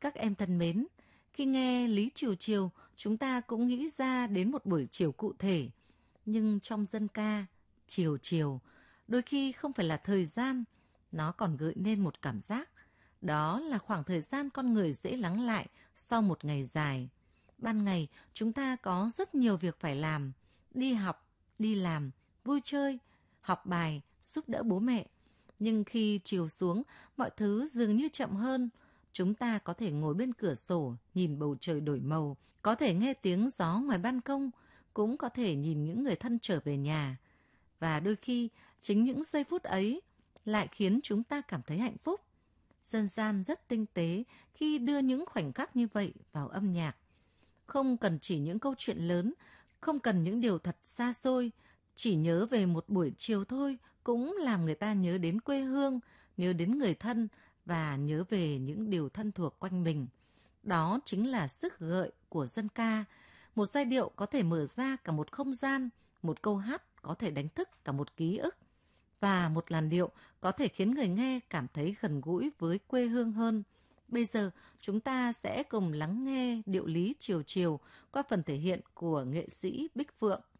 Các em thân mến, khi nghe Lý Chiều Chiều, chúng ta cũng nghĩ ra đến một buổi chiều cụ thể. Nhưng trong dân ca, chiều chiều, đôi khi không phải là thời gian, nó còn gợi nên một cảm giác. Đó là khoảng thời gian con người dễ lắng lại sau một ngày dài. Ban ngày, chúng ta có rất nhiều việc phải làm, đi học, đi làm, vui chơi, học bài, giúp đỡ bố mẹ. Nhưng khi chiều xuống, mọi thứ dường như chậm hơn. Chúng ta có thể ngồi bên cửa sổ, nhìn bầu trời đổi màu, có thể nghe tiếng gió ngoài ban công, cũng có thể nhìn những người thân trở về nhà. Và đôi khi, chính những giây phút ấy lại khiến chúng ta cảm thấy hạnh phúc. Dân gian rất tinh tế khi đưa những khoảnh khắc như vậy vào âm nhạc. Không cần chỉ những câu chuyện lớn, không cần những điều thật xa xôi, chỉ nhớ về một buổi chiều thôi cũng làm người ta nhớ đến quê hương, nhớ đến người thân và nhớ về những điều thân thuộc quanh mình. Đó chính là sức gợi của dân ca. Một giai điệu có thể mở ra cả một không gian, một câu hát có thể đánh thức cả một ký ức. Và một làn điệu có thể khiến người nghe cảm thấy gần gũi với quê hương hơn. Bây giờ, chúng ta sẽ cùng lắng nghe điệu Lý Chiều Chiều qua phần thể hiện của nghệ sĩ Bích Phượng.